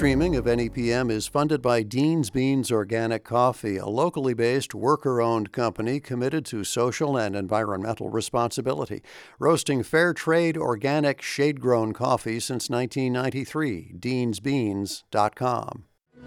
streaming of NEPM is funded by Dean's Beans Organic Coffee, a locally based, worker-owned company committed to social and environmental responsibility, roasting fair trade, organic, shade-grown coffee since 1993. DeansBeans.com.